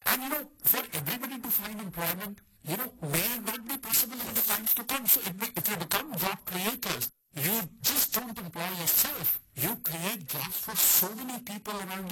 And for everybody to find employment, may not be possible in the times to come. So if you become job creators, you just don't employ yourself. You create jobs for so many people around